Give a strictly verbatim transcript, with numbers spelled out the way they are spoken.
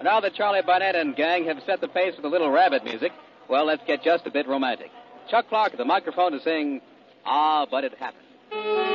now that Charlie Barnett and gang have set the pace with a little rabbit music, well, let's get just a bit romantic. Chuck Clark at the microphone to sing Ah, But It Happened.